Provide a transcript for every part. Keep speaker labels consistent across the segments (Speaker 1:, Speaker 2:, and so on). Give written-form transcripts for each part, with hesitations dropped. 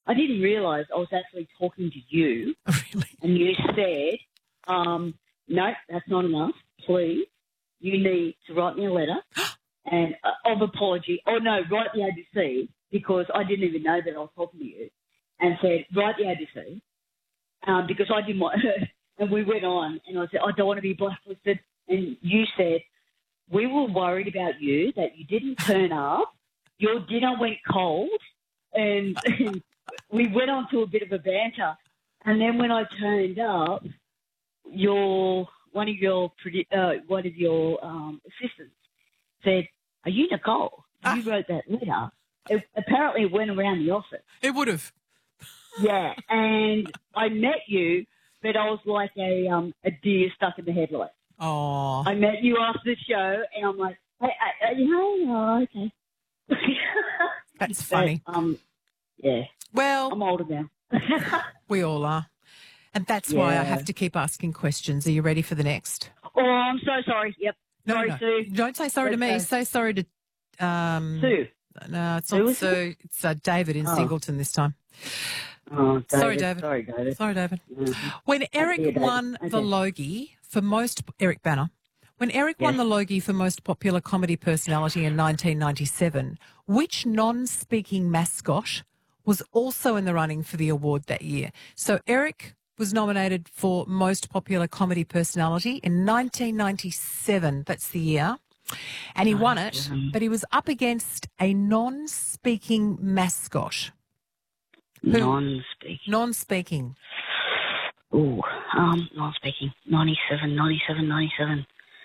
Speaker 1: I didn't realise I was actually talking to you.
Speaker 2: Really?
Speaker 1: And you said, no, that's not enough. Please, you need to write me a letter and of apology. Oh, no, write the ABC, because I didn't even know that I was talking to you, and said, write the ABC, because I didn't want and we went on, and I said, I don't want to be blacklisted. And you said, we were worried about you, that you didn't turn up. Your dinner went cold, and we went on to a bit of a banter. And then when I turned up, one of your assistants said, "Are you Nicole? You wrote that letter." Apparently, it went around the office.
Speaker 2: It would have.
Speaker 1: Yeah, and I met you, but I was like a deer stuck in the headlights.
Speaker 2: Oh.
Speaker 1: I met you after the show, and I'm like, hey, okay.
Speaker 2: That's funny.
Speaker 1: Yeah.
Speaker 2: Well,
Speaker 1: I'm older now.
Speaker 2: we all are. And that's why I have to keep asking questions. Are you ready for the next?
Speaker 1: Oh, I'm so sorry. Yep. Sorry, Sue.
Speaker 2: Don't say sorry to me. Say sorry to...
Speaker 1: Sue.
Speaker 2: No, it's not Sue. It's David in Singleton this time.
Speaker 1: Oh, David.
Speaker 2: Sorry, David.
Speaker 1: Sorry, David.
Speaker 2: Mm-hmm. When Eric won the Logie for most... Eric Banner. When Eric won the Logie for most popular comedy personality in 1997, which non-speaking mascot was also in the running for the award that year? So Eric was nominated for most popular comedy personality in 1997. That's the year. And he won it, but he was up against a non-speaking mascot.
Speaker 1: Non-speaking.
Speaker 2: Non-speaking.
Speaker 1: Oh, non-speaking. 97.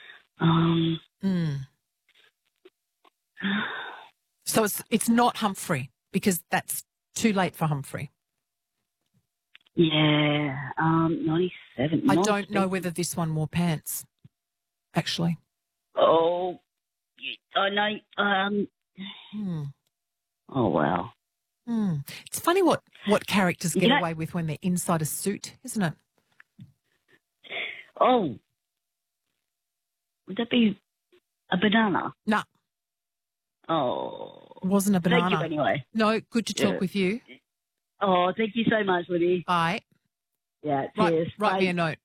Speaker 2: So it's not Humphrey, because that's too late for Humphrey.
Speaker 1: Yeah, 97.
Speaker 2: I don't know whether this one wore pants, actually.
Speaker 1: Oh, I know. Oh, wow.
Speaker 2: It's funny what characters get away with when they're inside a suit, isn't it?
Speaker 1: Oh, would that be a banana?
Speaker 2: No.
Speaker 1: Oh.
Speaker 2: It wasn't a banana.
Speaker 1: Thank you anyway.
Speaker 2: No, good to talk with you.
Speaker 1: Oh, thank you so much, Libby.
Speaker 2: Bye.
Speaker 1: Yeah, cheers.
Speaker 2: Write me a note.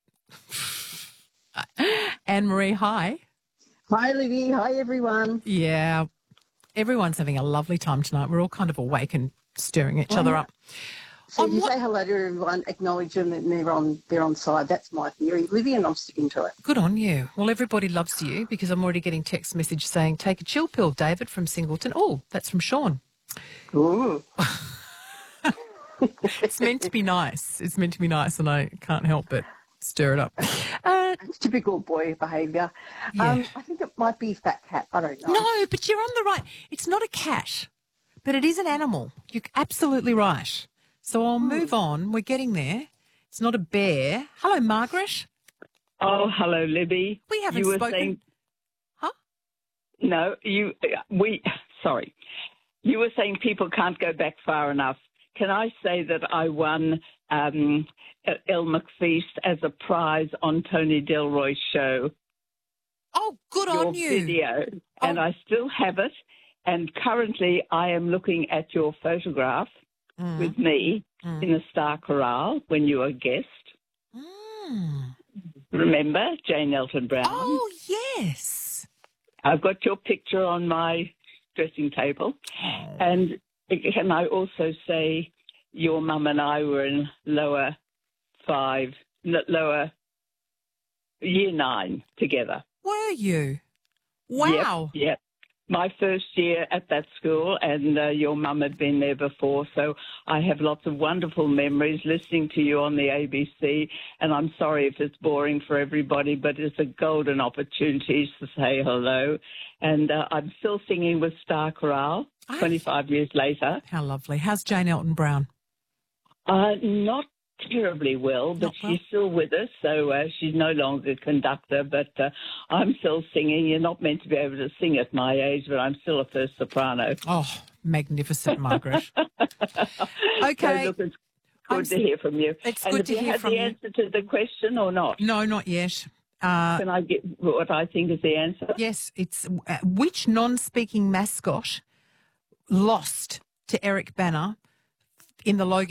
Speaker 2: Anne-Marie, hi.
Speaker 3: Hi, Libby. Hi, everyone.
Speaker 2: Yeah, everyone's having a lovely time tonight. We're all kind of awake and stirring each other up.
Speaker 3: So if you say hello to everyone, acknowledge them and they're on side. That's my theory. Libby, and I'm sticking to it.
Speaker 2: Good on you. Well, everybody loves you, because I'm already getting text message saying, take a chill pill, David, from Singleton. Oh, that's from Sean.
Speaker 3: Ooh.
Speaker 2: It's meant to be nice. It's meant to be nice, and I can't help but stir it up.
Speaker 3: It's typical boy behaviour.
Speaker 2: Yeah.
Speaker 3: I think it might be fat cat. I don't know.
Speaker 2: No, but you're on the right. It's not a cat, but it is an animal. You're absolutely right. So I'll move on. We're getting there. It's not a bear. Hello, Margaret.
Speaker 4: Oh, hello, Libby.
Speaker 2: We haven't spoken. Huh?
Speaker 4: No, sorry. You were saying people can't go back far enough. Can I say that I won Elle McFeast as a prize on Tony Delroy's show?
Speaker 2: Oh, good on you.
Speaker 4: Your video. And I still have it. And currently I am looking at your photograph with me in the Star Chorale when you were a guest. Remember Jane Elton Brown?
Speaker 2: Oh, yes.
Speaker 4: I've got your picture on my dressing table. And can I also say your mum and I were in lower year 9 together.
Speaker 2: Were you? Wow.
Speaker 4: Yep. My first year at that school, and your mum had been there before, so I have lots of wonderful memories listening to you on the ABC, and I'm sorry if it's boring for everybody, but it's a golden opportunity to say hello. And I'm still singing with Star Chorale 25 years later.
Speaker 2: How lovely. How's Jane Elton Brown?
Speaker 4: Not terribly well, but she's still with us, so she's no longer a conductor, but I'm still singing. You're not meant to be able to sing at my age, but I'm still a first soprano.
Speaker 2: Oh, magnificent, Margaret. Okay.
Speaker 4: So, look, it's good to hear from you.
Speaker 2: It's good to hear from you.
Speaker 4: Have you had the answer to the question or not?
Speaker 2: No, not yet.
Speaker 4: Can I get what I think is the answer?
Speaker 2: Yes, it's which non-speaking mascot lost to Eric Banner in the Logie